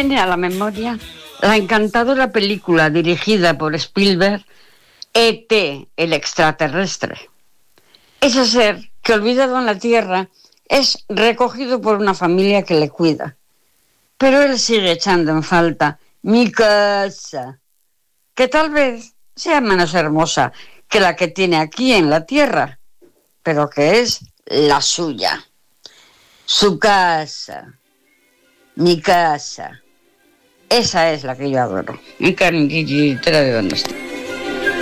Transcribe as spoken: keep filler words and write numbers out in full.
viene a la memoria la encantadora película dirigida por Spielberg, E T, el extraterrestre. Ese ser que, olvidado en la Tierra, es recogido por una familia que le cuida. Pero él sigue echando en falta mi casa, que tal vez sea menos hermosa que la que tiene aquí en la Tierra, pero que es la suya. Su casa, mi casa, esa es la que yo adoro. Y Carmen, ¿te la de dónde está?